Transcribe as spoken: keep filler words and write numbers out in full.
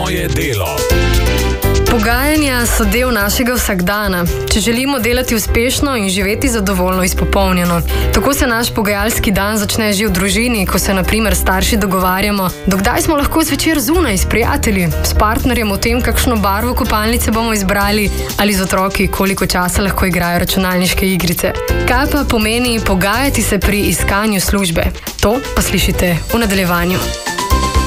Moje delo. Pogajanja so del našega vsakdana, če želimo delati uspešno in živeti zadovoljno izpopolnjeno. Tako se naš pogajalski dan začne že v družini, ko se na primer starši dogovarjamo, dokdaj smo lahko zvečer zunaj s prijatelji, s partnerjem o tem, kakšno barvo kopalnice bomo izbrali, ali z otroki, koliko časa lahko igrajo računalniške igrice. Kaj pa pomeni pogajati se pri iskanju službe? To pa slišite v nadaljevanju.